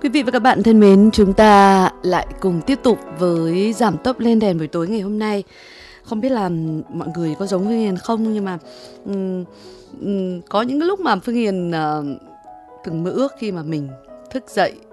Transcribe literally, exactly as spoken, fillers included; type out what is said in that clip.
Quý vị và các bạn thân mến, chúng ta lại cùng tiếp tục với giảm tốc lên đèn buổi tối ngày hôm nay. Không biết là mọi người có giống Phương Hiền không, nhưng mà um, um, có những cái lúc mà Phương Hiền uh, từng mơ ước khi mà mình thức dậy